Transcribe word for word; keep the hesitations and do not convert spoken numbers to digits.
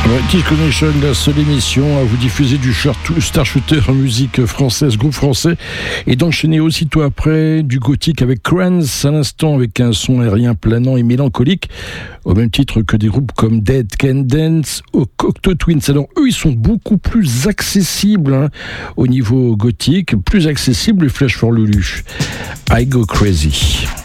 T-Connection, la seule émission à vous diffuser du Star Shooter en musique française, groupe français, et d'enchaîner aussitôt après du gothique avec Crans, à l'instant avec un son aérien planant et mélancolique, au même titre que des groupes comme Dead Can Dance ou Cocteau Twins. Alors eux, ils sont beaucoup plus accessibles hein, au niveau gothique, plus accessible, Flash for Lulu. I Go Crazy.